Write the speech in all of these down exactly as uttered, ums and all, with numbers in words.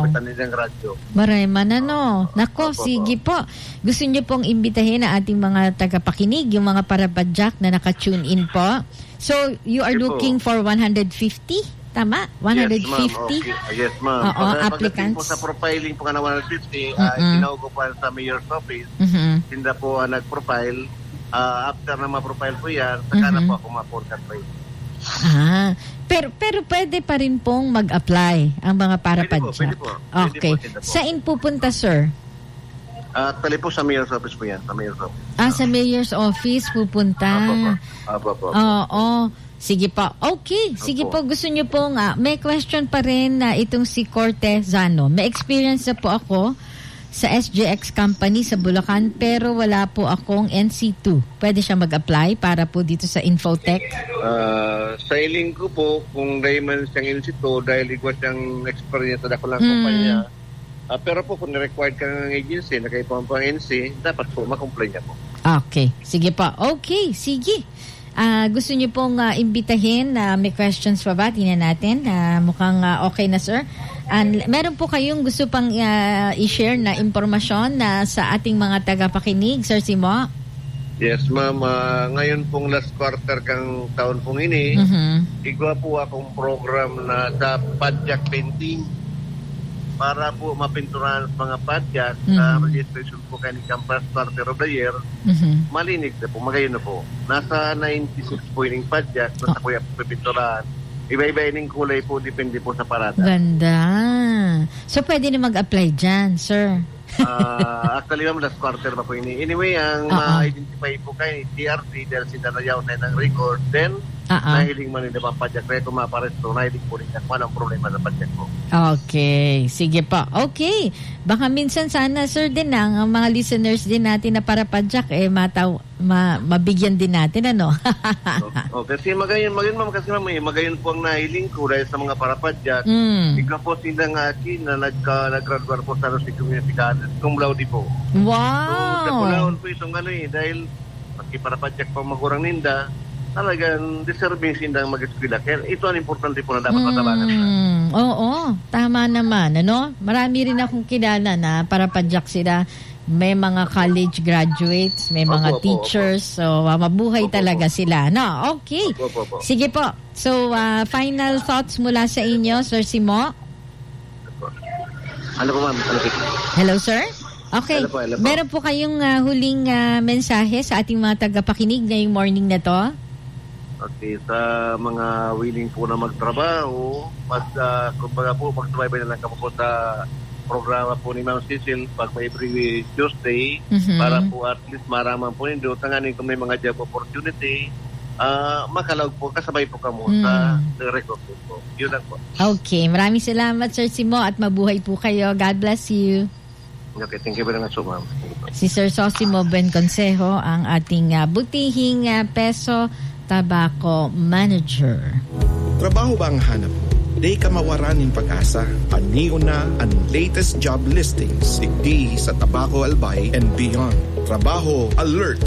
kapitan nilang radyo. Maray man ano. Nako, Opo, sige po. Gusto niyo pong imbitahin ang ating mga tagapakinig, yung mga parapadyak na naka-tune in po. So, you are Sige looking po. for one hundred fifty? Tama? one hundred fifty? Yes, ma'am. Okay. Yes, ma'am. Oo, Pag- applicants. Pagdating po sa profiling po ka na one hundred fifty, uh, Mm-mm. tinawag ko pa sa mayor's office. Mhm. Tinda po uh, nag-profile. Uh, after na ma-profile po yan, saka na Mhm. po ako ma-contact pa yun. Ah, pero pero pwede pa rin pong mag-apply ang mga parapadyak. Pwede po, pwede po. Pwede Okay. po, Tinda po. Saan pupunta, sir? Uh, tali po sa mayor's office po yan. Sa mayor's office. Ah, sa mayor's office pupunta. Apo po. Apo po. Oo. Sige po. Okay. Sige Opo. po. Gusto niyo po nga. May question pa rin na itong si Cortezano. May experience na po ako sa S G X company sa Bulacan pero wala po akong N C two. Pwede siya mag-apply para po dito sa Infotech? Uh, sa iling ko po, kung dahil man siyang insito, dahil igwa siyang experience na ako lang Hmm. kumpanya. Uh, pero po, kung na-required ka ng agency na kayo pang N C, dapat po makomplain niya po. Okay. Sige po. Okay. Sige. Ah, gusto niyo pong ah, imbitahin na may questions pa ba? Tingnan natin. Ah, mukhang ah, okay na, sir. And meron po kayong gusto pang ah, i-share na impormasyon na sa ating mga tagapakinig, Sir Simo? Yes, ma'am. Uh, ngayon pong last quarter kang taon pong ini, Mhm. igwa po akong program na sa padyak painting para po mapinturahan sa mga padyak sa Mhm. registration po kayo ni first quarter of the year. Mhm. Malinig na po, magayon na po. Nasa ninety-six po yung padyak, nasa kuya po pipinturahan. Iba-iba yung kulay po, depende po sa parada. Ganda. So, pwede na mag-apply dyan, sir. Ah, actually, ma'am, last quarter pa po ini. Anyway, ang Oo. ma-identify po kayo ni T R T dahil sinanayaw na ng record, then Ah, ah. nahiling man nila mga padyak. Kaya kung maparesto, nahiling po rin yan. Walang problema sa padyak po. Okay. Sige po. Okay. Baka minsan sana, sir, din ang ang mga listeners din natin na para padyak, eh, mataw, ma, mabigyan din natin, ano? o, o, kasi magayon, magayon ma'am, kasi ma'am, eh, magayon po ang nahiling ko dahil sa mga parapadyak. Mm. Ikaw po sila nga akin na nagka, nag-graduate po sa Rossi Community College, kung Blaudi po. So, sa Wow. Pulaon po itong ano eh, dahil pagki parapadyak pa magurang ninda, talagang deserving sindang mag-eskwela. Kaya ito ang importante po na dapat matabangan na. Mm, oo, tama naman, ano? Marami rin akong kilala na para padyak sila. May mga college graduates, may mga Opo, opo, teachers, so uh, mabuhay Opo, talaga opo. sila. No, okay. Opo, opo, opo. Sige po. So, uh, final thoughts mula sa inyo, Sir Simo? Ano po ma'am? Ano po? Hello, sir? Okay. Hello po, hello po. Meron po kayong uh, huling uh, mensahe sa ating mga tagapakinig ngayong morning na to? Okay, sa mga willing po na magtrabaho, mag, uh, kumbaga po, magsubaybay na lang kamo po sa programa po ni Ma'am Cecil pag may every Tuesday Mhm. para po at least maraman po nindo tanganin kung may mga job opportunity, uh, makalawag po, kasabay po kamo Mm. sa recruitment po. Yun lang po. Okay. Maraming salamat, Sir Simo, at mabuhay po kayo. God bless you. Okay, thank you very much, ma'am. Si Sir Sosimo Ben Consejo, ang ating uh, butihing uh, peso tobacco manager. Trabaho ba ang hanap mo? Di ka mawaranin pag-asa. Aniyo na ang latest job listings. Digdi sa Tabaco Albay and beyond. Trabaho Alert.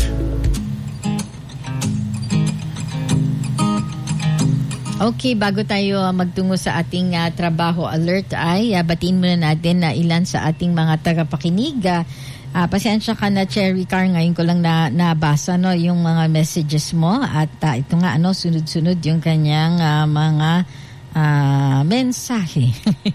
Okay, bago tayo uh, magtungo sa ating uh, trabaho alert ay uh, batiin muna natin na ilan sa ating mga tagapakinig. Uh, uh, pasensya ka na, Cherry Car, ngayon ko lang na nabasa no yung mga messages mo at uh, ito nga ano sunod-sunod yung kanyang uh, mga uh, mensahe.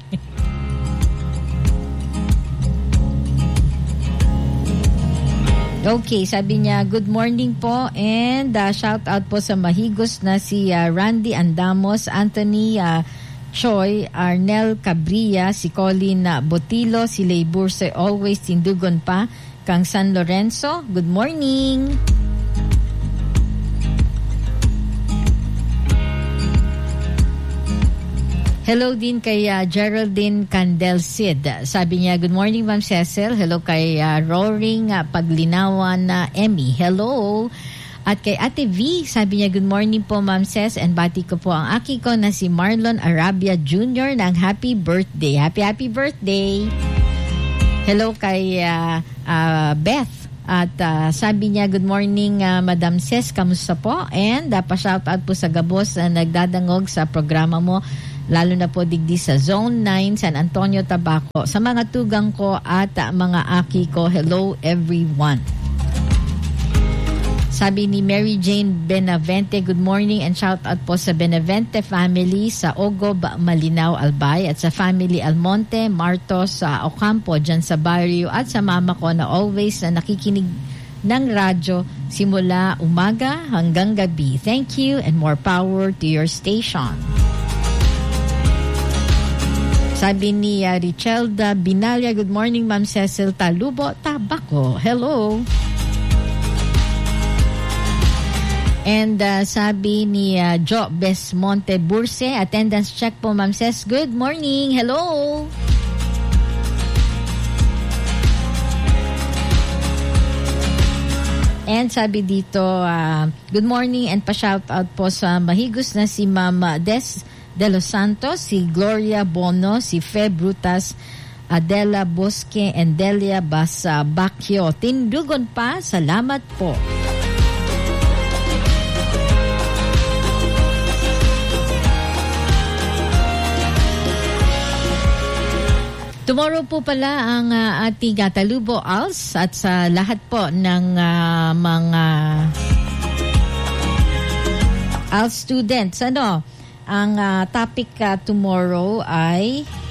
Okay, sabi niya, good morning po and uh, shout out po sa mahigos na si uh, Randy Andamos, Anthony uh, Choi, Arnel Cabria, si Colin uh, Botilo, si Lay Burse, always tindugon pa, kang San Lorenzo. Good morning! Hello din kay uh, Geraldine Candelcid. Sabi niya, good morning Ma'am Cecil. Hello kay uh, Roaring uh, Paglinawan na uh, Emmy. Hello. At kay Ate V, sabi niya, good morning po Ma'am Cec, and bati ko po ang aki ko na si Marlon Arabia Junior ng happy birthday. Happy happy birthday. Hello kay uh, uh, Beth. At uh, sabi niya, good morning uh, Madam Cec, kamusta po? And uh, pa-shoutout po sa Gabos na nagdadangog sa programa mo lalo na po digdi sa Zone nine, San Antonio, Tabaco. Sa mga tugang ko at uh, mga aki ko, hello everyone. Sabi ni Mary Jane Benavente, good morning and shout out po sa Benavente family sa Ogob, Malinaw, Albay at sa family Almonte, Martos sa Ocampo dyan sa barrio at sa mama ko na always na nakikinig ng radyo simula umaga hanggang gabi. Thank you and more power to your station. Sabi ni uh, Richelda Binalia, good morning Ma'am Cecil, Talubo, Tabaco. Hello. And uh, sabi ni uh, Jo Besmonte Burse, attendance check po Ma'am Ces. Good morning. Hello. And sabi dito, uh, good morning and pa-shout out po sa mahigos na si Ma'am Des de los Santos, si Gloria Bono, si Fe Brutas, Adela Bosque, and Delia Basa Bakyo. Tindugon pa, salamat po. Tomorrow po pala ang uh, ating uh, Talubo A L S at sa lahat po ng uh, mga A L S students. Ano, ang uh, topic uh, tomorrow ay